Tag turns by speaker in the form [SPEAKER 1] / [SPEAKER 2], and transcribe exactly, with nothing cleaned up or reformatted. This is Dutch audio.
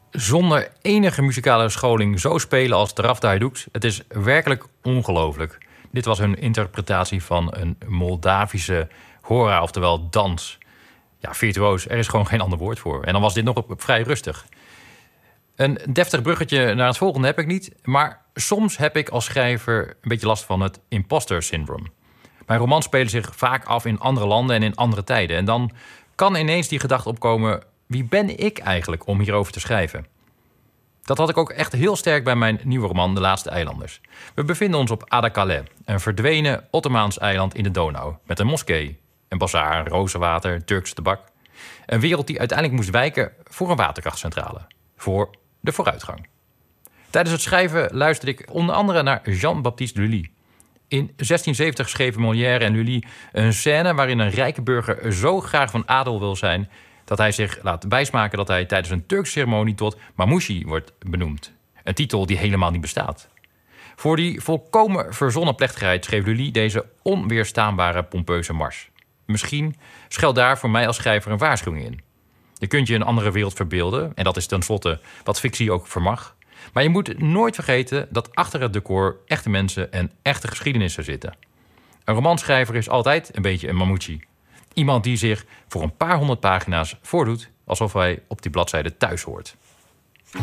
[SPEAKER 1] Zonder enige muzikale scholing zo spelen als de Rafta Haiduks, het is werkelijk ongelooflijk. Dit was hun interpretatie van een Moldavische hora, oftewel dans. Ja, virtuoos, er is gewoon geen ander woord voor. En dan was dit nog op, op vrij rustig. Een deftig bruggetje naar het volgende heb ik niet, maar soms heb ik als schrijver een beetje last van het imposter syndroom. Mijn romans spelen zich vaak af in andere landen en in andere tijden. En dan kan ineens die gedachte opkomen: wie ben ik eigenlijk om hierover te schrijven? Dat had ik ook echt heel sterk bij mijn nieuwe roman De Laatste Eilanders. We bevinden ons op Ada-Calais, een verdwenen Ottomaans eiland in de Donau. Met een moskee, een bazaar, rozenwater, Turks tabak. Een wereld die uiteindelijk moest wijken voor een waterkrachtcentrale. Voor de vooruitgang. Tijdens het schrijven luisterde ik onder andere naar Jean-Baptiste Lully. In zestienzeventig schreven Molière en Lully een scène waarin een rijke burger zo graag van adel wil zijn dat hij zich laat wijsmaken dat hij tijdens een Turkse ceremonie tot Mamouchi wordt benoemd. Een titel die helemaal niet bestaat. Voor die volkomen verzonnen plechtigheid schreef Lully deze onweerstaanbare pompeuze mars. Misschien schuilt daar voor mij als schrijver een waarschuwing in. Je kunt je een andere wereld verbeelden, en dat is tenslotte wat fictie ook vermag. Maar je moet nooit vergeten dat achter het decor echte mensen en echte geschiedenissen zitten. Een romanschrijver is altijd een beetje een Mamouchi. Iemand die zich voor een paar honderd pagina's voordoet alsof hij op die bladzijde thuis hoort.